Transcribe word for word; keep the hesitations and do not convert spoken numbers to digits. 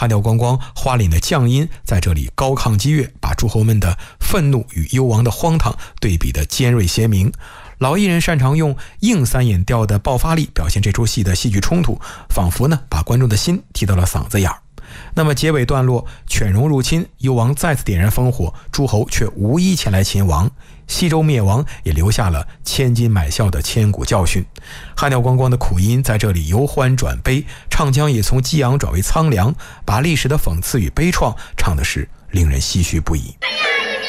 汉调光光花脸的降音在这里高亢激越，把诸侯们的愤怒与幽王的荒唐对比的尖锐鲜明。老艺人擅长用硬三眼调的爆发力表现这出戏的戏剧冲突，仿佛呢把观众的心提到了嗓子眼儿。那么结尾段落，犬戎入侵，幽王再次点燃烽火，诸侯却无一前来擒王，西周灭亡也留下了千金买笑的千古教训。汉调光光的苦音在这里由欢转悲，唱腔也从激昂转为苍凉，把历史的讽刺与悲怆唱的是令人唏嘘不已。